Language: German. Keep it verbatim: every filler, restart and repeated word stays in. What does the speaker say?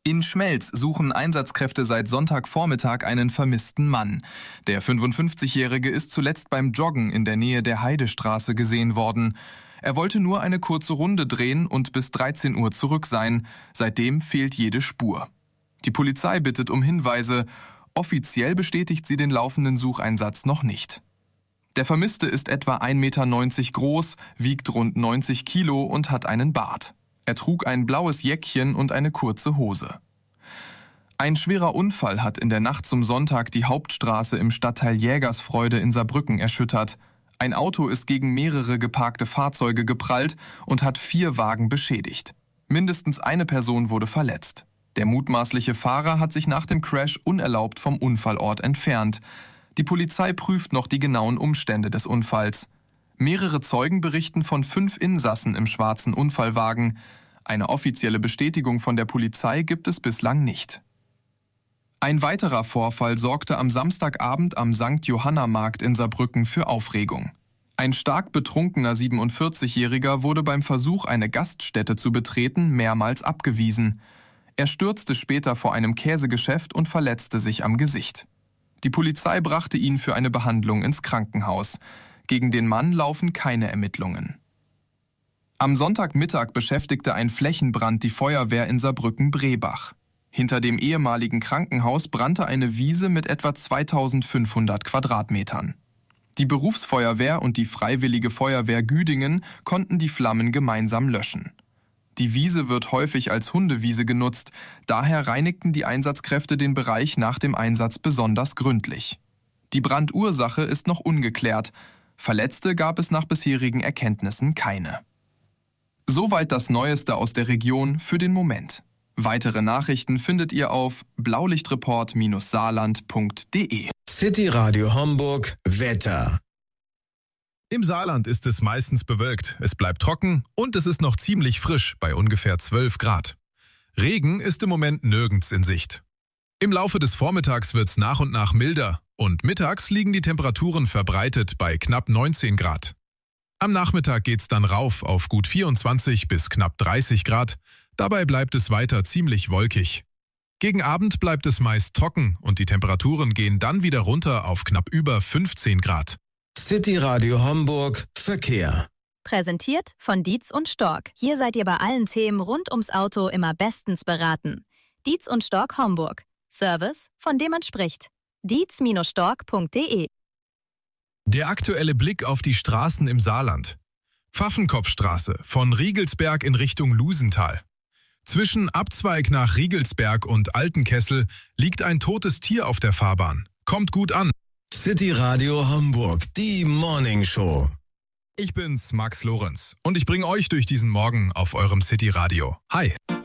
In Schmelz suchen Einsatzkräfte seit Sonntagvormittag einen vermissten Mann. Der fünfundfünfzigjährige ist zuletzt beim Joggen in der Nähe der Heidestraße gesehen worden. Er wollte nur eine kurze Runde drehen und bis dreizehn Uhr zurück sein. Seitdem fehlt jede Spur. Die Polizei bittet um Hinweise. Offiziell bestätigt sie den laufenden Sucheinsatz noch nicht. Der Vermisste ist etwa ein Meter neunzig groß, wiegt rund neunzig Kilo und hat einen Bart. Er trug ein blaues Jäckchen und eine kurze Hose. Ein schwerer Unfall hat in der Nacht zum Sonntag die Hauptstraße im Stadtteil Jägersfreude in Saarbrücken erschüttert. Ein Auto ist gegen mehrere geparkte Fahrzeuge geprallt und hat vier Wagen beschädigt. Mindestens eine Person wurde verletzt. Der mutmaßliche Fahrer hat sich nach dem Crash unerlaubt vom Unfallort entfernt. Die Polizei prüft noch die genauen Umstände des Unfalls. Mehrere Zeugen berichten von fünf Insassen im schwarzen Unfallwagen. Eine offizielle Bestätigung von der Polizei gibt es bislang nicht. Ein weiterer Vorfall sorgte am Samstagabend am Sankt Johanna-Markt in Saarbrücken für Aufregung. Ein stark betrunkener siebenundvierzigjähriger wurde beim Versuch, eine Gaststätte zu betreten, mehrmals abgewiesen. Er stürzte später vor einem Käsegeschäft und verletzte sich am Gesicht. Die Polizei brachte ihn für eine Behandlung ins Krankenhaus. Gegen den Mann laufen keine Ermittlungen. Am Sonntagmittag beschäftigte ein Flächenbrand die Feuerwehr in Saarbrücken-Brebach. Hinter dem ehemaligen Krankenhaus brannte eine Wiese mit etwa zweitausendfünfhundert Quadratmetern. Die Berufsfeuerwehr und die Freiwillige Feuerwehr Güdingen konnten die Flammen gemeinsam löschen. Die Wiese wird häufig als Hundewiese genutzt, daher reinigten die Einsatzkräfte den Bereich nach dem Einsatz besonders gründlich. Die Brandursache ist noch ungeklärt. Verletzte gab es nach bisherigen Erkenntnissen keine. Soweit das Neueste aus der Region für den Moment. Weitere Nachrichten findet ihr auf blaulichtreport Saarland punkt de. City Radio Homburg Wetter. Im Saarland ist es meistens bewölkt, es bleibt trocken und es ist noch ziemlich frisch bei ungefähr zwölf Grad. Regen ist im Moment nirgends in Sicht. Im Laufe des Vormittags wird es nach und nach milder und mittags liegen die Temperaturen verbreitet bei knapp neunzehn Grad. Am Nachmittag geht's dann rauf auf gut vierundzwanzig bis knapp dreißig Grad, dabei bleibt es weiter ziemlich wolkig. Gegen Abend bleibt es meist trocken und die Temperaturen gehen dann wieder runter auf knapp über fünfzehn Grad. City Radio Homburg Verkehr. Präsentiert von Dietz und Stork. Hier seid ihr bei allen Themen rund ums Auto immer bestens beraten. Dietz und Stork Homburg. Service, von dem man spricht. dietz Stork punkt de. Der aktuelle Blick auf die Straßen im Saarland. Pfaffenkopfstraße von Riegelsberg in Richtung Lusental. Zwischen Abzweig nach Riegelsberg und Altenkessel liegt ein totes Tier auf der Fahrbahn. Kommt gut an. City Radio Homburg, die Morning Show. Ich bin's, Max Lorenz, und ich bringe euch durch diesen Morgen auf eurem City Radio. Hi.